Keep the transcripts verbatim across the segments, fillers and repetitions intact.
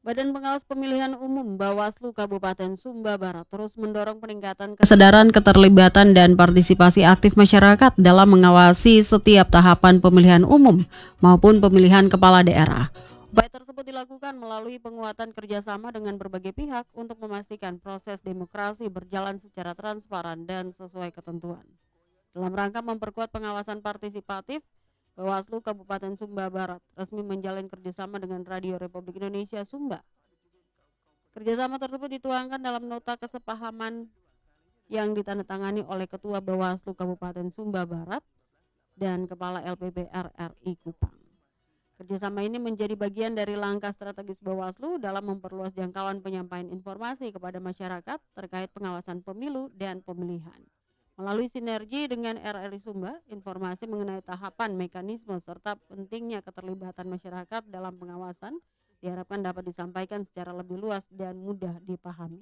Badan Pengawas Pemilihan Umum Bawaslu Kabupaten Sumba Barat terus mendorong peningkatan kesadaran, keterlibatan, dan partisipasi aktif masyarakat dalam mengawasi setiap tahapan pemilihan umum maupun pemilihan kepala daerah. Upaya tersebut dilakukan melalui penguatan kerjasama dengan berbagai pihak untuk memastikan proses demokrasi berjalan secara transparan dan sesuai ketentuan. Dalam rangka memperkuat pengawasan partisipatif, Bawaslu Kabupaten Sumba Barat resmi menjalin kerjasama dengan Radio Republik Indonesia Sumba. Kerjasama tersebut dituangkan dalam nota kesepahaman yang ditandatangani oleh Ketua Bawaslu Kabupaten Sumba Barat dan Kepala L P P R R I Kupang. Kerjasama ini menjadi bagian dari langkah strategis Bawaslu dalam memperluas jangkauan penyampaian informasi kepada masyarakat terkait pengawasan pemilu dan pemilihan. Melalui sinergi dengan R R I Sumba, informasi mengenai tahapan, mekanisme, serta pentingnya keterlibatan masyarakat dalam pengawasan diharapkan dapat disampaikan secara lebih luas dan mudah dipahami.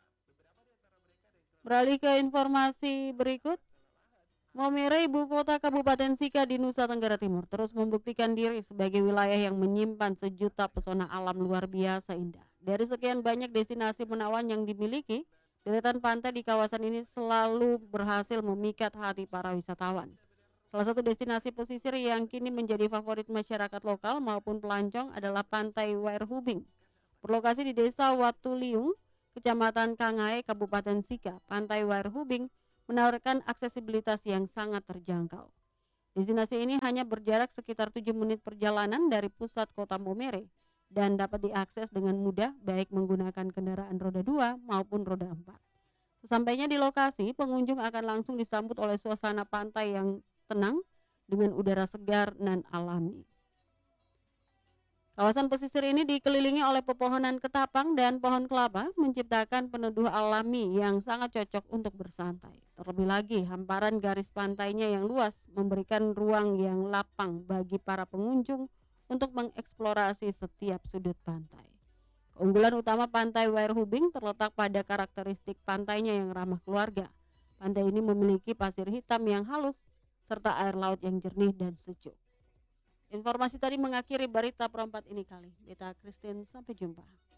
Beralih ke informasi berikut, Maumere, ibu kota Kabupaten Sika di Nusa Tenggara Timur, terus membuktikan diri sebagai wilayah yang menyimpan sejuta pesona alam luar biasa indah. Dari sekian banyak destinasi menawan yang dimiliki, deretan pantai di kawasan ini selalu berhasil memikat hati para wisatawan. Salah satu destinasi pesisir yang kini menjadi favorit masyarakat lokal maupun pelancong adalah Pantai Wairhubing. Berlokasi di Desa Watuliung, Kecamatan Kangae, Kabupaten Sika, Pantai Wairhubing menawarkan aksesibilitas yang sangat terjangkau. Destinasi ini hanya berjarak sekitar tujuh menit perjalanan dari pusat kota Maumere dan dapat diakses dengan mudah baik menggunakan kendaraan roda dua maupun roda empat. Sesampainya di lokasi, pengunjung akan langsung disambut oleh suasana pantai yang tenang dengan udara segar dan alami. Kawasan pesisir ini dikelilingi oleh pepohonan ketapang dan pohon kelapa, menciptakan peneduh alami yang sangat cocok untuk bersantai. Terlebih lagi, hamparan garis pantainya yang luas memberikan ruang yang lapang bagi para pengunjung untuk mengeksplorasi setiap sudut pantai. Keunggulan utama Pantai Wairhubing terletak pada karakteristik pantainya yang ramah keluarga. Pantai ini memiliki pasir hitam yang halus serta air laut yang jernih dan sejuk. Informasi tadi mengakhiri berita perempat ini kali. Dita Christine, sampai jumpa.